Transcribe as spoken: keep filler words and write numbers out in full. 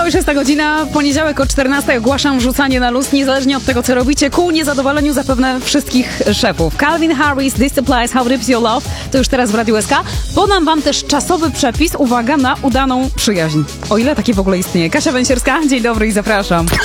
szósta godzina, poniedziałek o czternastej ogłaszam rzucanie na luz, niezależnie od tego, co robicie, ku niezadowoleniu zapewne wszystkich szefów. Calvin Harris, This Supplies, How Rips Your Love, to już teraz w Radiu S K. Podam wam też czasowy przepis, uwaga, na udaną przyjaźń. O ile takie w ogóle istnieje. Kasia Węsierska, dzień dobry i zapraszam.